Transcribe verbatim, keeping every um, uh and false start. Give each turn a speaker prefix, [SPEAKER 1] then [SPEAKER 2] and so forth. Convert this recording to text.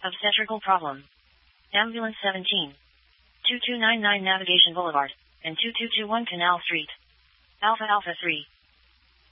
[SPEAKER 1] Obstetrical problem. Ambulance seventeen. two two nine nine Navigation Boulevard, and two two two one Canal Street. Alpha Alpha three.